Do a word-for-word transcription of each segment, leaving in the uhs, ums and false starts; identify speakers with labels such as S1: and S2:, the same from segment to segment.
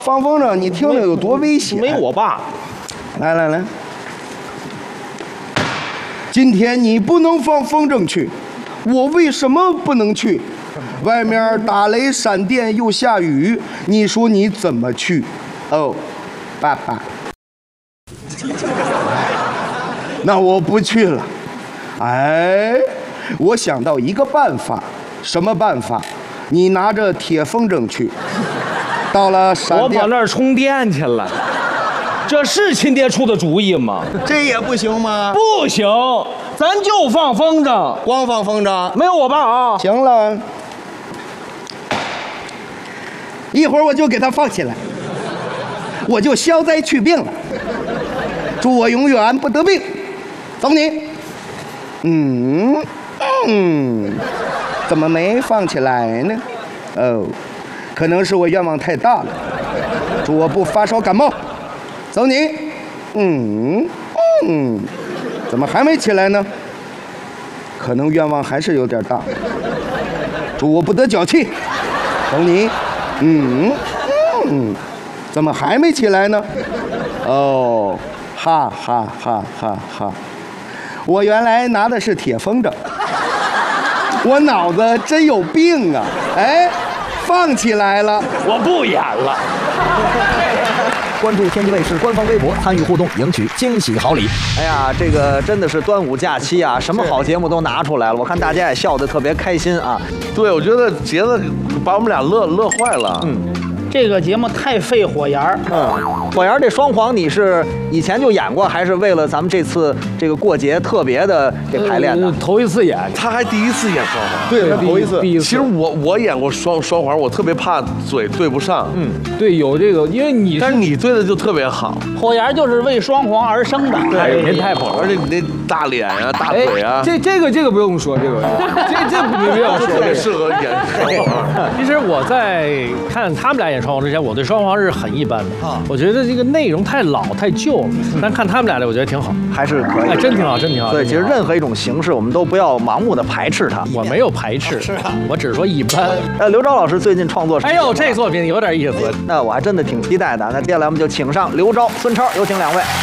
S1: 放风筝，你听着有多危险？
S2: 没我爸。
S1: 来来来，今天你不能放风筝去，我为什么不能去？外面打雷闪电又下雨，你说你怎么去？哦，爸爸，那我不去了。哎，我想到一个办法，什么办法？你拿着铁风筝去。到了闪电，
S2: 我跑那儿充电去了，这是亲爹出的主意吗？
S1: 这也不行吗？
S2: 不行，咱就放风筝，
S1: 光放风筝，
S2: 没有我爸啊。
S1: 行了，一会儿我就给它放起来，我就消灾去病了，祝我永远不得病。走你，嗯嗯，怎么没放起来呢？哦。可能是我愿望太大了，祝我不发烧感冒。走你，嗯嗯，怎么还没起来呢？可能愿望还是有点大，祝我不得脚气。走你，嗯嗯，怎么还没起来呢？哦，哈哈哈哈哈！我原来拿的是铁风筝，我脑子真有病啊！哎。放起来了，
S2: 我不演了。
S3: 关注天津卫视官方微博，参与互动，赢取惊喜好礼。哎呀，这个真的是端午假期啊，什么好节目都拿出来了，我看大家也笑得特别开心啊。
S4: 对，我觉得杰子把我们俩乐乐坏了。
S2: 嗯。这个节目太费火眼儿。
S3: 嗯，火眼儿这双簧你是以前就演过，还是为了咱们这次这个过节特别的给排练的？
S2: 呃、头一次演，
S4: 他还第一次演双簧。
S2: 对，他头一次。第一次。
S4: 其实我我演过双双簧，我特别怕嘴对不上。
S2: 嗯，对，有这个，因为你
S4: 但是你对的就特别好。
S2: 火眼儿就是为双簧而生的。
S4: 对，
S2: 您太捧了，
S4: 而且你那大脸啊，大腿啊，
S2: 这这个这个不用说，这个这这不没必要说，
S4: 特别适合演双簧。
S5: 其实我在看他们俩演双簧之前，我对双簧是很一般的啊，我觉得这个内容太老太旧了。但看他们俩的，我觉得挺好，
S3: 还是可以，
S5: 哎，真挺好，真挺好。
S3: 对，其实任何一种形式，我们都不要盲目的排斥它。
S5: 我没有排斥，是啊，我只是说一般。
S3: 呃，刘钊老师最近创作什么？
S5: 哎呦，这作品有点意思，
S3: 那我还真的挺期待的。那接下来我们就请上刘钊、孙超，有请两位。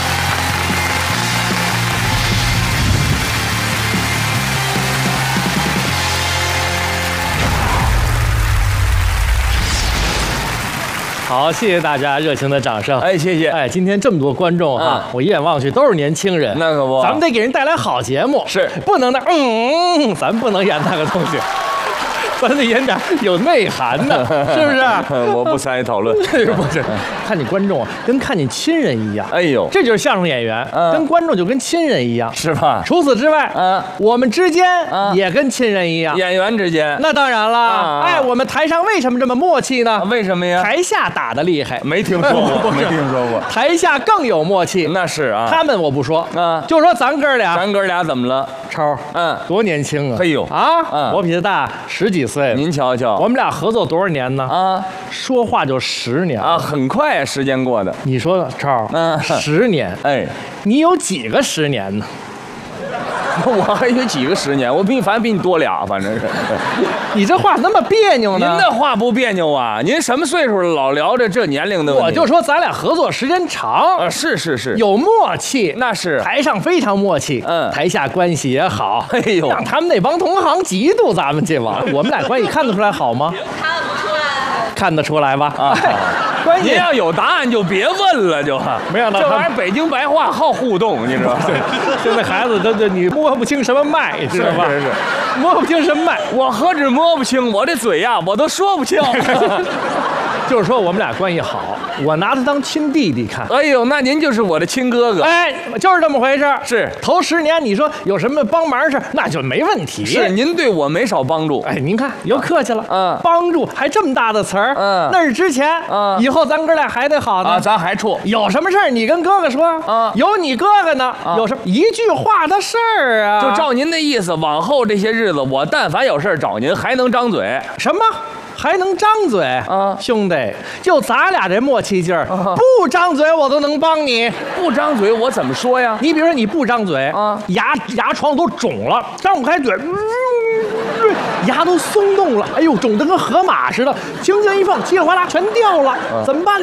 S5: 好，谢谢大家热情的掌声。
S2: 哎，谢谢。
S5: 哎，今天这么多观众啊，我一眼望去都是年轻人。
S2: 那可不，
S5: 咱们得给人带来好节目，
S2: 是
S5: 不能的。嗯，咱不能演那个东西。咱得演点有内涵的，是不是？
S2: 我不参与讨论。
S5: 不是，看你观众啊，跟看你亲人一样。
S2: 哎呦，
S5: 这就是相声演员，
S2: 嗯、
S5: 跟观众就跟亲人一样，
S2: 是吧？
S5: 除此之外，
S2: 嗯，
S5: 我们之间
S2: 嗯
S5: 也跟亲人一样。
S2: 演员之间，
S5: 那当然了。
S2: 嗯、
S5: 哎，我们台上为什么这么默契呢？
S2: 为什么呀？
S5: 台下打得厉害，
S2: 没听说过，没听说过。
S5: 台下更有默契，
S2: 那是啊。
S5: 他们我不说，
S2: 啊，
S5: 就说咱哥俩，
S2: 咱哥俩怎么了？
S5: 超，
S2: 嗯，
S5: 多年轻啊！
S2: 哎呦
S5: 啊，
S2: 嗯，
S5: 我比他大十几岁。
S2: 您瞧瞧，
S5: 我们俩合作多少年呢？
S2: 啊，
S5: 说话就十年
S2: 啊，很快啊，时间过的。
S5: 你说超，
S2: 嗯，
S5: 十年，
S2: 哎，
S5: 你有几个十年呢？
S2: 我还有几个十年，我比你反正比你多俩，反正是。
S5: 你这话那么别扭呢？
S2: 您这话不别扭啊？您什么岁数了，老聊着这年龄的问题？
S5: 我就说咱俩合作时间长
S2: 啊，是是是，
S5: 有默契，
S2: 那是
S5: 台上非常默契，
S2: 嗯，
S5: 台下关系也好，
S2: 哎呦，
S5: 让他们那帮同行嫉妒咱们这帮，我们俩关系看得出来好吗？
S6: 看不出来，
S5: 看得出来吧？
S2: 啊。
S5: 关系
S2: 您要有答案就别问了，就
S5: 没想到
S2: 这玩意儿北京白话好互动，你知道吗？
S5: 现在孩子都都你摸不清什么脉，知道吧？
S2: 是是，
S5: 摸不清什么脉，
S2: 我何止摸不清，我这嘴呀，我都说不清。
S5: 就是说我们俩关系好，我拿他当亲弟弟看。
S2: 哎呦，那您就是我的亲哥哥。
S5: 哎，就是这么回事。
S2: 是
S5: 头十年，你说有什么帮忙事，那就没问题。
S2: 是您对我没少帮助。
S5: 哎，您看又客气了。
S2: 嗯，
S5: 帮助还这么大的词儿。
S2: 嗯，
S5: 那是之前。
S2: 嗯，
S5: 以后咱哥俩还得好呢。
S2: 啊，咱还处。
S5: 有什么事儿你跟哥哥说。
S2: 啊，
S5: 有你哥哥呢。
S2: 啊，
S5: 有什么一句话的事儿啊？
S2: 就照您的意思，往后这些日子，我但凡有事儿找您，还能张嘴。
S5: 什么？还能张嘴
S2: 啊，
S5: 兄弟，就咱俩这默契劲儿，啊、不张嘴我都能帮你。
S2: 不张嘴我怎么说呀？
S5: 你比如说你不张嘴啊，牙牙床都肿了，张不开嘴，嗯、牙都松动了，哎呦，肿得跟河马似的，轻轻一碰，稀里哗啦全掉了，啊、怎么办？